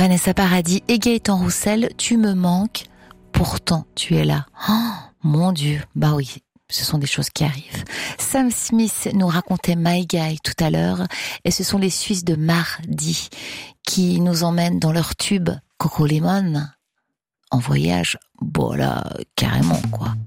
Vanessa Paradis et Gaëtan Roussel, tu me manques, pourtant tu es là. Oh, mon Dieu, bah oui, ce sont des choses qui arrivent. Sam Smith nous racontait My Guy tout à l'heure, et ce sont les Suisses de Mardi qui nous emmènent dans leur tube Coco Lemon en voyage. Bon là, carrément quoi.